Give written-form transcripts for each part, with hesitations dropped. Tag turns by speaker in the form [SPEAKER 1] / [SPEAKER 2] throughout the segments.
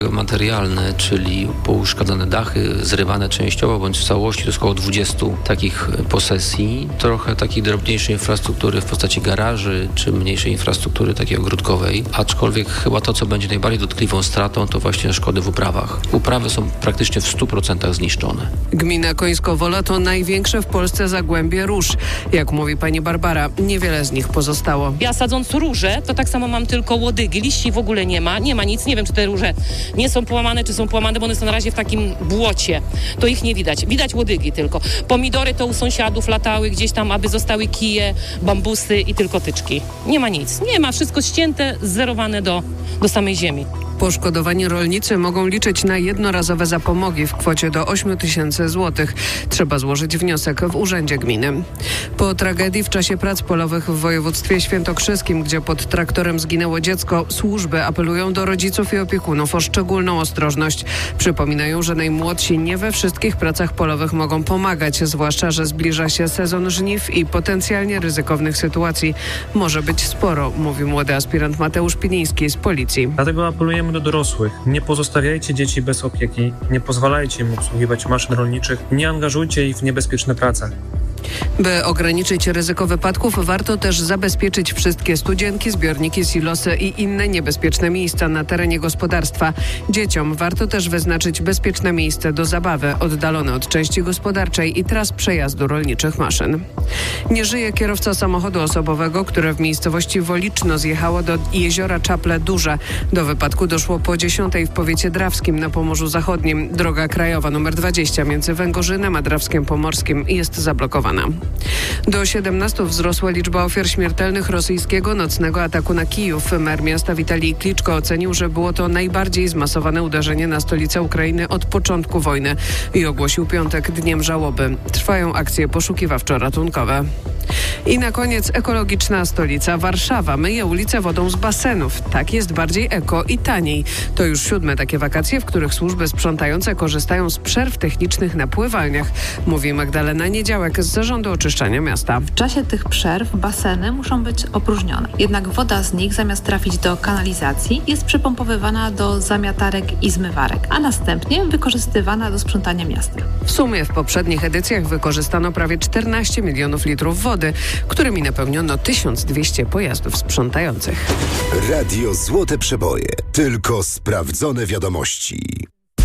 [SPEAKER 1] Materialne, czyli pouszkadzane dachy, zrywane częściowo bądź w całości, to jest około 20 takich posesji. Trochę takiej drobniejszej infrastruktury w postaci garaży, czy mniejszej infrastruktury takiej ogródkowej. Aczkolwiek chyba to, co będzie najbardziej dotkliwą stratą, to właśnie szkody w uprawach. Uprawy są praktycznie w 100% zniszczone.
[SPEAKER 2] Gmina Końsko-Wola to największe w Polsce zagłębie róż. Jak mówi pani Barbara, niewiele z nich pozostało.
[SPEAKER 3] Ja sadząc róże, to tak samo mam tylko łodygi. Liści w ogóle nie ma nic. Nie wiem, czy te róże nie są połamane, czy są połamane, bo one są na razie w takim błocie. To ich nie widać. Widać łodygi tylko. Pomidory to u sąsiadów latały gdzieś tam, aby zostały kije, bambusy i tylko tyczki. Nie ma nic. Nie ma. Wszystko ścięte, zerowane do samej ziemi.
[SPEAKER 2] Poszkodowani rolnicy mogą liczyć na jednorazowe zapomogi w kwocie do 8 000 złotych. Trzeba złożyć wniosek w urzędzie gminy. Po tragedii w czasie prac polowych w województwie świętokrzyskim, gdzie pod traktorem zginęło dziecko, służby apelują do rodziców i opiekunów o szczególną ostrożność. Przypominają, że najmłodsi nie we wszystkich pracach polowych mogą pomagać, zwłaszcza że zbliża się sezon żniw i potencjalnie ryzykownych sytuacji może być sporo, mówi młody aspirant Mateusz Piniński z policji.
[SPEAKER 4] Dlatego apelujemy do dorosłych. Nie pozostawiajcie dzieci bez opieki, nie pozwalajcie im obsługiwać maszyn rolniczych, nie angażujcie ich w niebezpieczne prace.
[SPEAKER 2] By ograniczyć ryzyko wypadków, warto też zabezpieczyć wszystkie studzienki, zbiorniki, silosy i inne niebezpieczne miejsca na terenie gospodarstwa. Dzieciom warto też wyznaczyć bezpieczne miejsce do zabawy, oddalone od części gospodarczej i tras przejazdu rolniczych maszyn. Nie żyje kierowca samochodu osobowego, które w miejscowości Woliczno zjechało do jeziora Czaple Duże. Do wypadku doszło po 10:00 w powiecie drawskim na Pomorzu Zachodnim. Droga krajowa nr 20 między Węgorzynem a Drawskiem Pomorskim jest zablokowana. Do 17 wzrosła liczba ofiar śmiertelnych rosyjskiego nocnego ataku na Kijów. Mer miasta Witalij Kliczko ocenił, że było to najbardziej zmasowane uderzenie na stolicę Ukrainy od początku wojny i ogłosił piątek dniem żałoby. Trwają akcje poszukiwawczo-ratunkowe. I na koniec ekologiczna stolica Warszawa myje ulice wodą z basenów. Tak jest bardziej eko i taniej. To już 7 takie wakacje, w których służby sprzątające korzystają z przerw technicznych na pływalniach, mówi Magdalena Niedziałek z Zarządu Oczyszczania Miasta.
[SPEAKER 5] W czasie tych przerw baseny muszą być opróżnione. Jednak woda z nich zamiast trafić do kanalizacji jest przepompowywana do zamiatarek i zmywarek, a następnie wykorzystywana do sprzątania miasta.
[SPEAKER 2] W sumie w poprzednich edycjach wykorzystano prawie 14 milionów litrów wody, którymi napełniono 1200 pojazdów sprzątających.
[SPEAKER 6] Radio Złote Przeboje. Tylko sprawdzone wiadomości.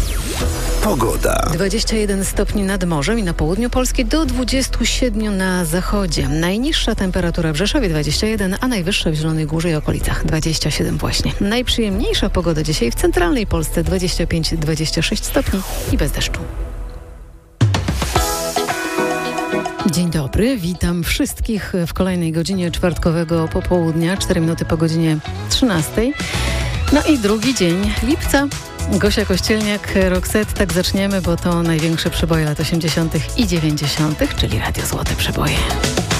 [SPEAKER 6] Pogoda.
[SPEAKER 7] 21 stopni nad morzem i na południu Polski do 27 na zachodzie. Najniższa temperatura w Rzeszowie 21, a najwyższa w Zielonej Górze i okolicach 27 właśnie. Najprzyjemniejsza pogoda dzisiaj w centralnej Polsce 25-26 stopni i bez deszczu. Dzień dobry, witam wszystkich w kolejnej godzinie czwartkowego popołudnia, 4 minuty po godzinie 13. No i drugi dzień lipca. Gosia Kościelniak, Roxette, tak zaczniemy, bo to największe przeboje lat 80. i 90., czyli Radio Złote Przeboje.